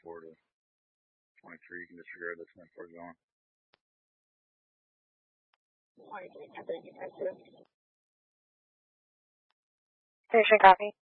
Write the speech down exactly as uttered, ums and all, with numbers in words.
four to twenty-three. You can disregard the ten four going. Station copy.